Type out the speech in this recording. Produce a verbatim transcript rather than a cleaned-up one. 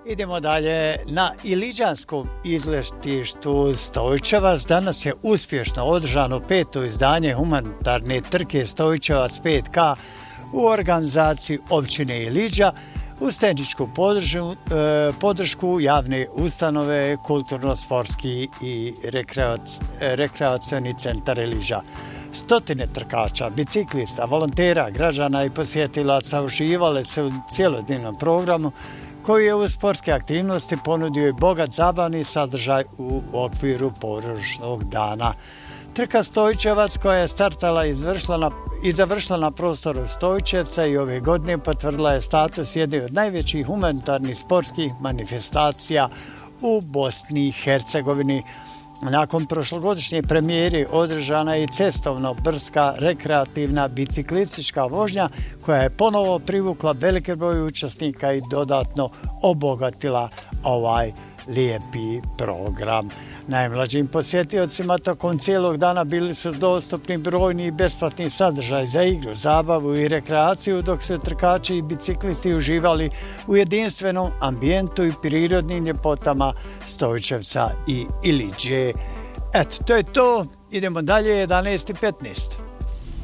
Idemo dalje na iliđanskom izletištu Stojčevac. Danas je uspješno održano peto izdanje humanitarne trke Stojčevac pet K u organizaciji općine Iliđa uz tehničku podržu, e, podršku javne ustanove Kulturno-sportski i rekreac, rekreacioni centar Iliđa. Stotine trkača, biciklista, volontera, građana i posjetilaca uživale se u cjelodnevnom programu koji je u sportske aktivnosti ponudio i bogat zabavni sadržaj u okviru područnog dana. Trka Stojčevac koja je startala na, i završila na prostoru Stojčevca i ove godine potvrdila je status jedne od najvećih humanitarnih sportskih manifestacija u Bosni i Hercegovini. Nakon prošlogodišnje premijere održana je i cestovno-brdska rekreativna biciklistička vožnja koja je ponovo privukla velike broj učesnika i dodatno obogatila ovaj lijepi program. Najmlađim posjetiocima tokom cijelog dana bili su dostupni brojni i besplatni sadržaj za igru, zabavu i rekreaciju, dok su trkači i biciklisti uživali u jedinstvenom ambijentu i prirodnim ljepotama Stojčevca i Iliđe. Eto, to je to. Idemo dalje, jedanaest i petnaest.